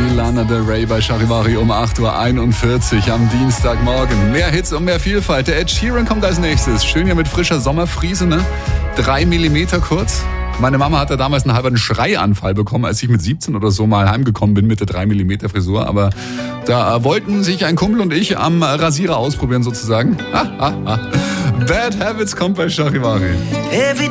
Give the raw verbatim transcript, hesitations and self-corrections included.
Lana Del Rey bei Charivari um acht Uhr einundvierzig am Dienstagmorgen. Mehr Hits und mehr Vielfalt. Der Ed Sheeran kommt als nächstes. Schön hier mit frischer Sommerfriese, ne? Drei Millimeter kurz. Meine Mama hatte damals einen halben Schreianfall bekommen, als ich mit siebzehn oder so mal heimgekommen bin mit der drei Millimeter Frisur. Aber da äh, wollten sich ein Kumpel und ich am Rasierer ausprobieren sozusagen. Ha, ha, ha. Bad Habits kommt bei Charivari. Every